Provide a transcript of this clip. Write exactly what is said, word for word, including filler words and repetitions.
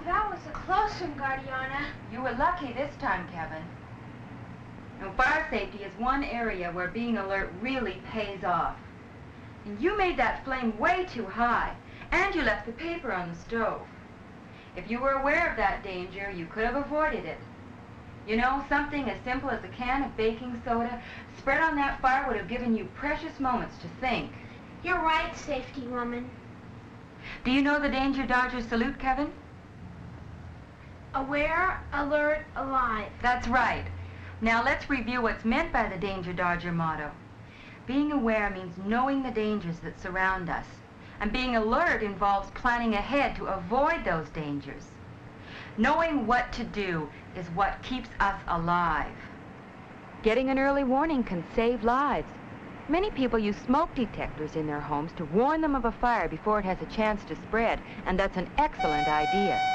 that was a close one, Guardiana. You were lucky this time, Kevin. Now, fire safety is one area where being alert really pays off. And you made that flame way too high, and you left the paper on the stove. If you were aware of that danger, you could have avoided it. You know, something as simple as a can of baking soda spread on that fire would have given you precious moments to think. You're right, safety woman. Do you know the Danger Dodger salute, Kevin? Aware, alert, alive. That's right. Now let's review what's meant by the Danger Dodger motto. Being aware means knowing the dangers that surround us. And being alert involves planning ahead to avoid those dangers. Knowing what to do is what keeps us alive. Getting an early warning can save lives. Many people use smoke detectors in their homes to warn them of a fire before it has a chance to spread, and that's an excellent idea.